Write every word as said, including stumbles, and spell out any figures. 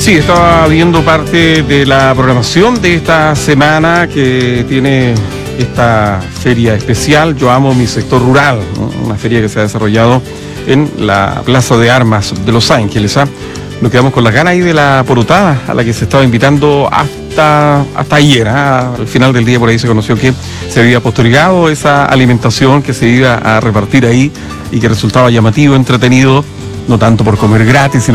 Sí, estaba viendo parte de la programación de esta semana que tiene esta feria especial. Yo amo mi sector rural, ¿no? Una feria que se ha desarrollado en la Plaza de Armas de Los Ángeles. ¿ah? Nos quedamos con las ganas ahí de la porotada a la que se estaba invitando hasta, hasta ayer. ¿ah? Al final del día por ahí se conoció que se había postergado esa alimentación que se iba a repartir ahí y que resultaba llamativo, entretenido, no tanto por comer gratis, sino